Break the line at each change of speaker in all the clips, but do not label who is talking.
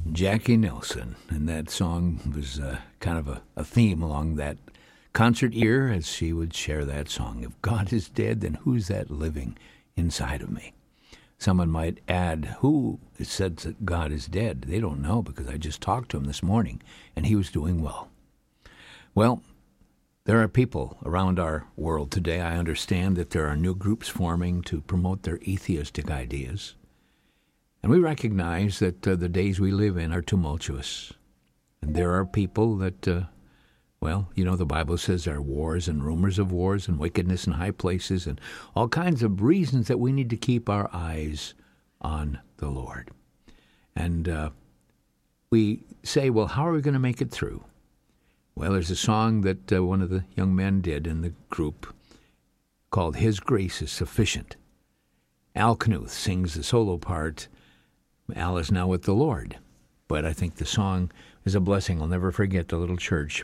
Jackie Nelson, and that song was kind of a theme along that concert year as she would share that song. If God is dead, then who's that living inside of me? Someone might add, who said that God is dead? They don't know because I just talked to him this morning, and he was doing well. Well, there are people around our world today. I understand that there are new groups forming to promote their atheistic ideas. And we recognize that the days we live in are tumultuous. And there are people that, the Bible says there are wars and rumors of wars and wickedness in high places and all kinds of reasons that we need to keep our eyes on the Lord. And we say, well, how are we going to make it through? Well, there's a song that one of the young men did in the group called His Grace is Sufficient. Al Knuth sings the solo part. Al is now with the Lord. But I think the song is a blessing. I'll never forget the little church.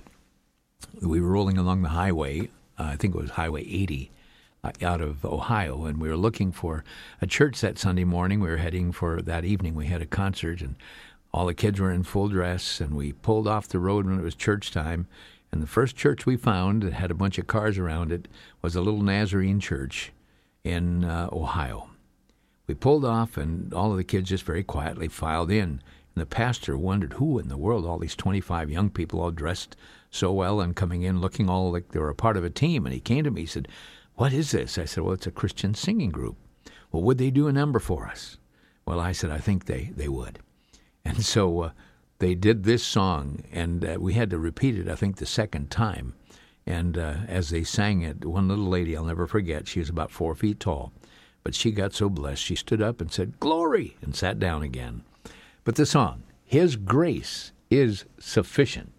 We were rolling along the highway, I think it was Highway 80, out of Ohio, and we were looking for a church that Sunday morning. We were heading for that evening. We had a concert, and all the kids were in full dress, and we pulled off the road when it was church time. And the first church we found that had a bunch of cars around it was a little Nazarene church in Ohio. We pulled off, and all of the kids just very quietly filed in. And the pastor wondered who in the world, all these 25 young people all dressed so well and coming in looking all like they were a part of a team. And he came to me, he said, "What is this?" I said, "Well, it's a Christian singing group." "Well, would they do a number for us?" Well, I said, "I think they would." And so they did this song, and we had to repeat it, I think, the second time. And as they sang it, one little lady, I'll never forget, she was about 4 feet tall. But she got so blessed, she stood up and said, "Glory," and sat down again. But the song, His Grace is Sufficient.